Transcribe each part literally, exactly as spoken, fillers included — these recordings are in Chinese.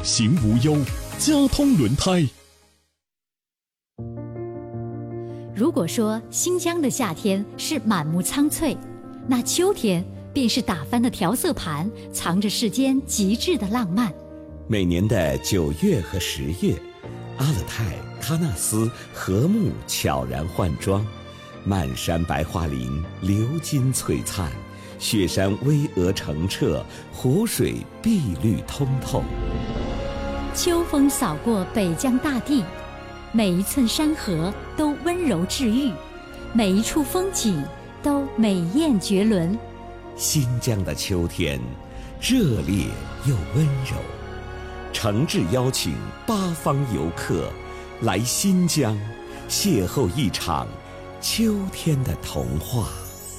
行无忧，交通轮胎。 如果说新疆的夏天是满目苍翠，那秋天便是打翻的调色盘，藏着世间极致的浪漫。 每年的九月和十月，阿勒泰、喀纳斯和睦悄然换装，漫山白桦林流金璀璨，雪山巍峨澄澈，湖水碧绿通透。 秋风扫过北疆大地，每一寸山河都温柔治愈，每一处风景都美艳绝伦。 新疆的秋天，热烈又温柔，诚挚邀请八方游客来新疆，邂逅一场秋天的童话。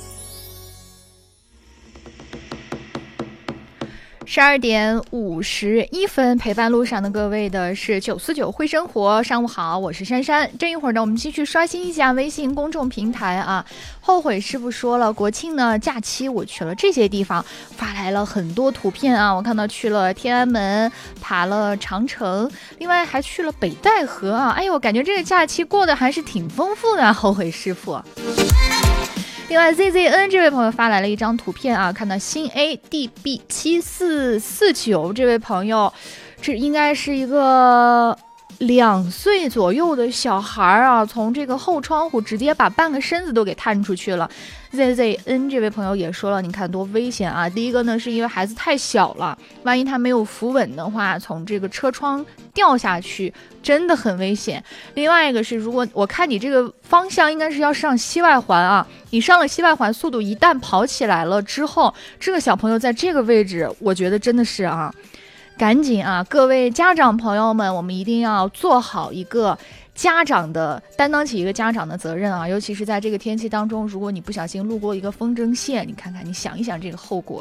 十二点五十一分，陪伴路上的各位的是九四九会生活。上午好，我是珊珊。这一会儿呢，我们继续刷新一下微信公众平台啊。后悔师傅说了，国庆呢假期我去了这些地方，发来了很多图片啊。我看到去了天安门，爬了长城，另外还去了北戴河啊。哎呦，感觉这个假期过得还是挺丰富的啊，后悔师傅。另外 Z Z N 这位朋友发来了一张图片啊，看到新 A D B 七四四九这位朋友，这应该是一个两岁左右的小孩啊，从这个后窗户直接把半个身子都给探出去了。Z Z N 这位朋友也说了，你看多危险啊！第一个呢，是因为孩子太小了，万一他没有扶稳的话，从这个车窗掉下去真的很危险。另外一个是，如果我看你这个方向应该是要上西外环啊，你上了西外环，速度一旦跑起来了之后，这个小朋友在这个位置，我觉得真的是啊，赶紧啊，各位家长朋友们，我们一定要做好一个家长的担当起一个家长的责任啊，尤其是在这个天气当中，如果你不小心路过一个风筝线，你看看，你想一想这个后果。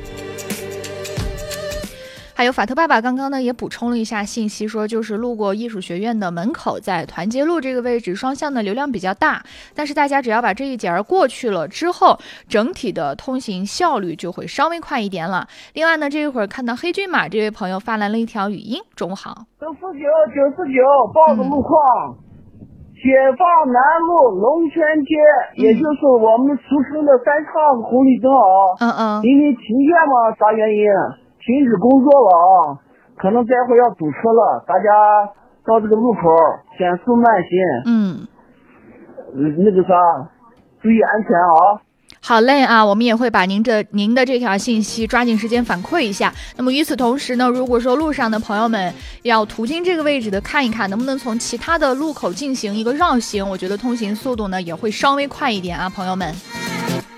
还有法特爸爸刚刚呢也补充了一下信息，说就是路过艺术学院的门口，在团结路这个位置，双向的流量比较大，但是大家只要把这一节过去了之后，整体的通行效率就会稍微快一点了。另外呢，这一会儿看到黑骏马这位朋友发来了一条语音，中午好。 九四九九四九报个路况。嗯，解放南路龙泉街，嗯、也就是我们俗称的三岔子红绿灯啊。 嗯嗯。 因为停电嘛，啥原因？停止工作了啊，可能待会儿要堵车了，大家到这个路口减速慢行。 嗯， 那个啥，注意安全啊。 好嘞啊，我们也会把您的您的这条信息抓紧时间反馈一下。那么与此同时呢，如果说路上的朋友们要途经这个位置的，看一看能不能从其他的路口进行一个绕行，我觉得通行速度呢也会稍微快一点啊，朋友们。